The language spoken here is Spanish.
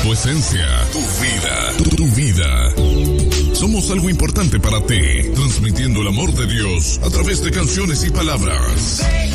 Tu esencia, tu vida, tu vida. Somos algo importante para ti, transmitiendo el amor de Dios a través de canciones y palabras.